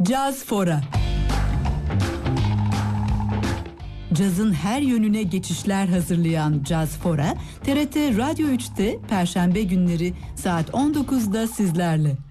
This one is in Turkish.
Caz Fora. Cazın her yönüne geçişler hazırlayan Caz Fora, TRT Radyo 3'te Perşembe günleri saat 19'da sizlerle.